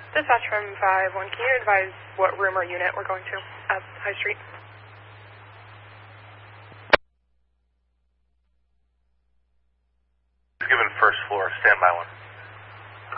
Dispatch from 5-1, can you advise what room or unit we're going to at High Street? Given first floor, standby 1.